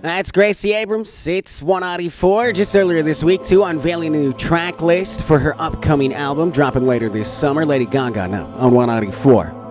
That's Gracie Abrams. It's 194. Just earlier this week, too, unveiling a new track list for her upcoming album, dropping later this summer. Lady Gaga now on 194.